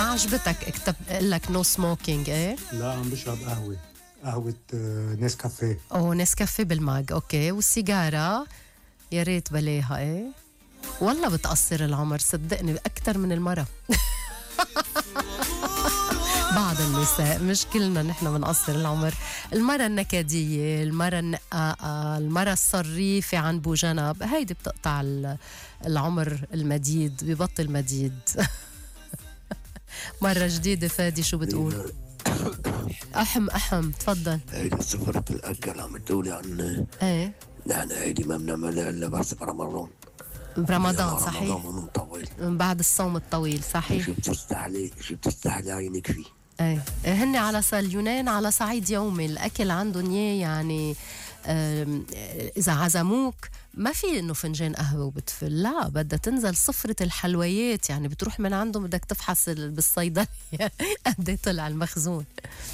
عجبتك اكتب لك نو سموكينج. ايه لا عم بشرب قهوة نسكافيه. نسكافيه بالماج. اوكي، والسيجارة يا ريت بلاها. ايه والله بتقصر العمر صدقني أكتر من المرة. بعض النساء، مش كلنا نحن بنقصر العمر. المرة النكدية، المرة النقاقة، المرة الصريفة عن بوجنب، هيدي بتقطع العمر المديد، ببطل مديد. مرة جديدة فادي شو بتقول؟ أحم تفضل. هيدي سفرة الأكل عم تقولي عن ايه نحن هيدي ما بنعملها إلا بس برمضان. برمضان صحيح، رمضان طويل من بعد الصوم الطويل صحيح. شو بتستحلي عينك فيه. ايه هن على اليونان على صعيد يومي الأكل عندهم يعني إذا عزموك ما في إنه فنجان قهوة وبتفل، لا بدها تنزل صفرة الحلويات، يعني بتروح من عندهم بدك تفحص بالصيدلية قد طلع المخزون.